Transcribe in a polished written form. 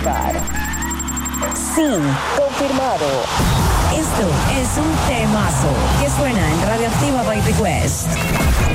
tocar. Sí, confirmado. Esto es un temazo que suena en Radioactiva by Request.